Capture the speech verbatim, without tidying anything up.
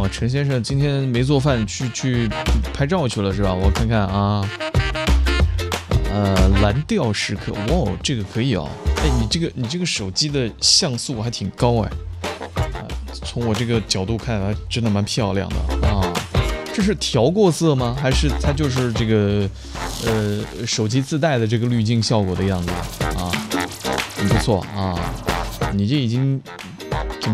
陈先生今天没做饭，去去拍照去了是吧？我看看啊，呃，蓝调时刻，哇，这个可以哦。哎，你这个你这个手机的像素还挺高哎，啊，从我这个角度看来，真的蛮漂亮的啊。这是调过色吗？还是它就是这个呃手机自带的这个滤镜效果的样子啊？很不错啊。你这已经